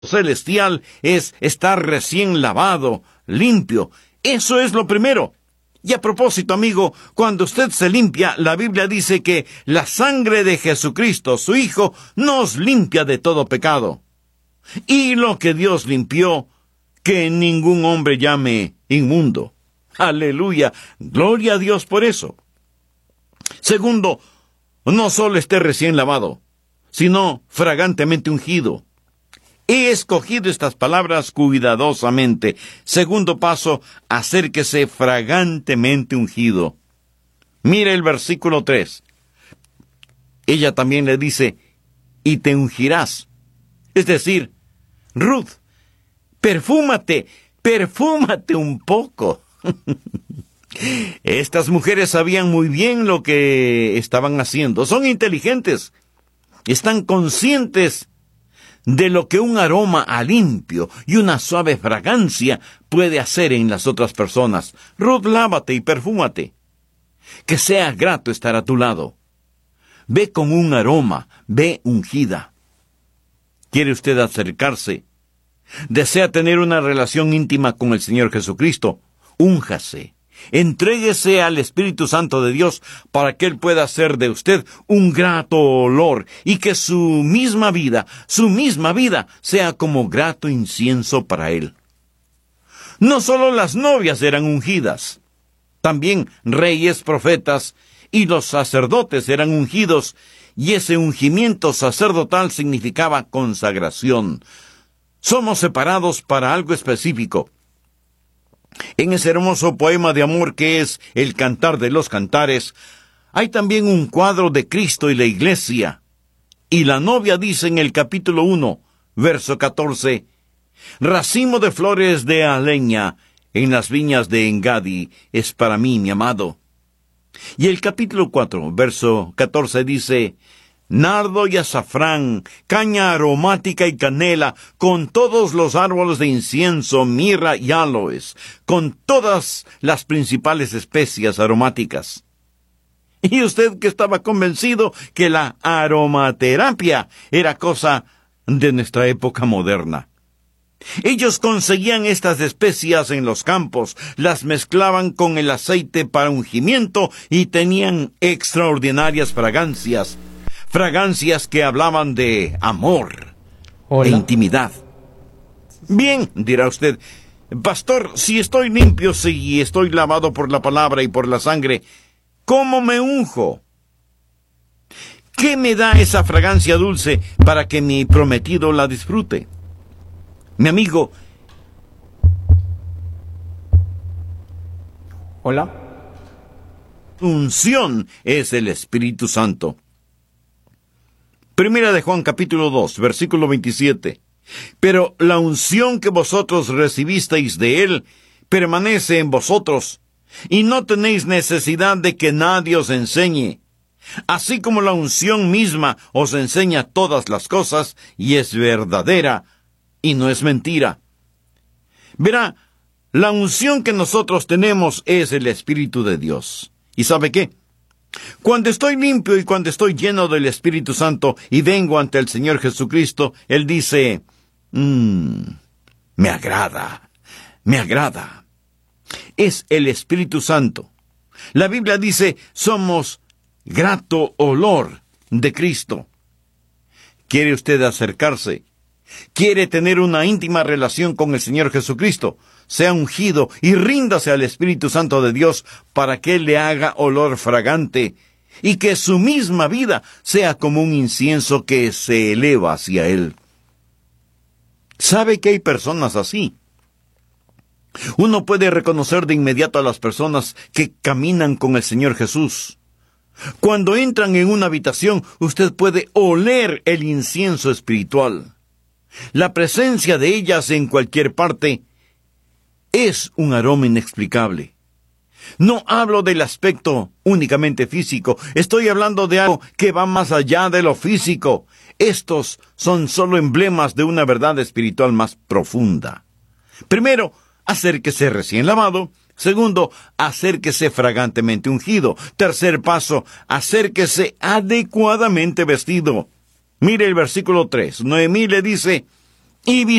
celestial es estar recién lavado, limpio. Eso es lo primero. Y a propósito, amigo, cuando usted se limpia, la Biblia dice que la sangre de Jesucristo, su Hijo, nos limpia de todo pecado. Y lo que Dios limpió, que ningún hombre llame inmundo. Aleluya, gloria a Dios por eso. Segundo, no solo esté recién lavado, sino fragantemente ungido. He escogido estas palabras cuidadosamente. Segundo paso, acérquese fragantemente ungido. Mire el versículo 3. Ella también le dice, y te ungirás. Es decir, Ruth, perfúmate un poco. Estas mujeres sabían muy bien lo que estaban haciendo. Son inteligentes. Están conscientes de lo que un aroma a limpio y una suave fragancia puede hacer en las otras personas. Ruth, lávate y perfúmate. Que sea grato estar a tu lado. Ve con un aroma, ve ungida. ¿Quiere usted acercarse? ¿Desea tener una relación íntima con el Señor Jesucristo? Únjase. Entréguese al Espíritu Santo de Dios para que Él pueda hacer de usted un grato olor y que su misma vida sea como grato incienso para Él. No solo las novias eran ungidas, también reyes, profetas y los sacerdotes eran ungidos, y ese ungimiento sacerdotal significaba consagración. Somos separados para algo específico. En ese hermoso poema de amor que es el Cantar de los Cantares, hay también un cuadro de Cristo y la Iglesia. Y la novia dice en el capítulo 1, verso 14, «Racimo de flores de aleña en las viñas de Engadi es para mí, mi amado». Y el capítulo 4, verso 14 dice, «Nardo y azafrán, caña aromática y canela, con todos los árboles de incienso, mirra y áloes, con todas las principales especias aromáticas». Y usted que estaba convencido que la aromaterapia era cosa de nuestra época moderna. Ellos conseguían estas especias en los campos, las mezclaban con el aceite para ungimiento y tenían extraordinarias fragancias. Fragancias que hablaban de amor e intimidad. Bien, dirá usted, pastor, si estoy limpio, si estoy lavado por la palabra y por la sangre, ¿cómo me unjo? ¿Qué me da esa fragancia dulce para que mi prometido la disfrute? Mi amigo. Hola. Unción es el Espíritu Santo. Primera de Juan capítulo 2, versículo 27. Pero la unción que vosotros recibisteis de Él permanece en vosotros, y no tenéis necesidad de que nadie os enseñe. Así como la unción misma os enseña todas las cosas, y es verdadera, y no es mentira. Verá, la unción que nosotros tenemos es el Espíritu de Dios. ¿Y sabe qué? Cuando estoy limpio y cuando estoy lleno del Espíritu Santo y vengo ante el Señor Jesucristo, Él dice, me agrada. Es el Espíritu Santo. La Biblia dice, somos grato olor de Cristo. ¿Quiere usted acercarse? ¿Quiere tener una íntima relación con el Señor Jesucristo? Sea ungido y ríndase al Espíritu Santo de Dios para que Él le haga olor fragante y que su misma vida sea como un incienso que se eleva hacia Él. ¿Sabe que hay personas así? Uno puede reconocer de inmediato a las personas que caminan con el Señor Jesús. Cuando entran en una habitación, usted puede oler el incienso espiritual. La presencia de ellas en cualquier parte es un aroma inexplicable. No hablo del aspecto únicamente físico, estoy hablando de algo que va más allá de lo físico. Estos son solo emblemas de una verdad espiritual más profunda. Primero, acérquese recién lavado. Segundo, acérquese fragantemente ungido. Tercer paso, acérquese adecuadamente vestido. Mire el versículo 3. Noemí le dice, y